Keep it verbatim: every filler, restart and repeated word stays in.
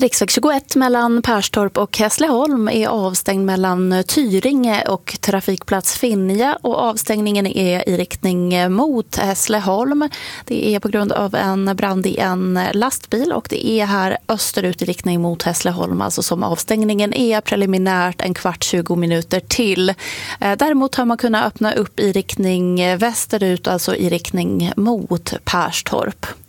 Riksväg tjugoett mellan Perstorp och Hässleholm är avstängd mellan Tyringe och trafikplats Finja, och avstängningen är i riktning mot Hässleholm. Det är på grund av en brand i en lastbil, och det är här österut i riktning mot Hässleholm, alltså som avstängningen är preliminärt en kvart tjugo minuter till. Däremot har man kunnat öppna upp i riktning västerut, alltså i riktning mot Perstorp.